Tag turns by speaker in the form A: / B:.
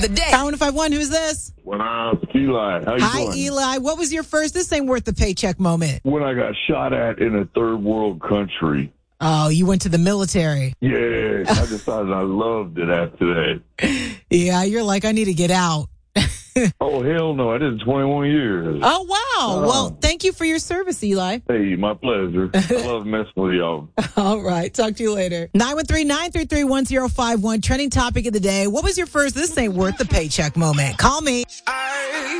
A: The day.
B: Power 105.1, who's this?
C: Eli. How you
B: Hi,
C: doing?
B: Eli. What was your first, this ain't worth the paycheck moment?
C: When I got shot at in a third world country.
B: Oh, you went to the military.
C: Yeah, I decided I loved it after that.
B: Yeah, you're like, I need to get out.
C: Oh, hell no. I did 21 years.
B: Oh, wow. Well, thank you for your service, Eli.
C: Hey, my pleasure. I love messing with y'all.
B: All right. Talk to you later. 913-933-1051. Trending topic of the day. What was your first, this ain't worth the paycheck moment? Call me.